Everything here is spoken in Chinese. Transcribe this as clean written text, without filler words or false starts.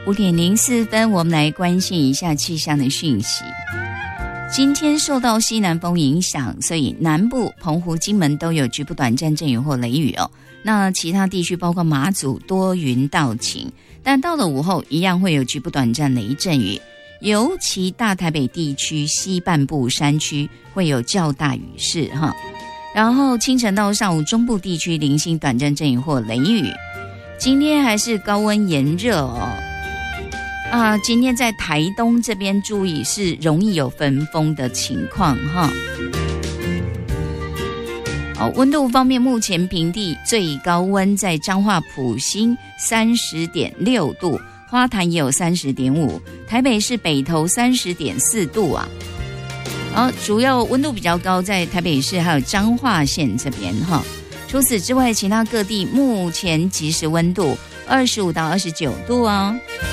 5:04，我们来关心一下气象的讯息。今天受到西南风影响，所以南部、澎湖、金门都有局部短暂阵雨或雷雨哦。那其他地区包括马祖多云到晴，但到了午后一样会有局部短暂雷阵雨，尤其大台北地区西半部山区会有较大雨势哈。然后清晨到上午中部地区零星短暂阵雨或雷雨。今天还是高温炎热哦。今天在台东这边注意是容易有焚风的情况哈。温度方面，目前平地最高温在彰化埔心30.6度，花坛也有30.5，台北市北投30.4度啊。主要温度比较高在台北市还有彰化县这边哈。除此之外，其他各地目前即时温度25到29度哦。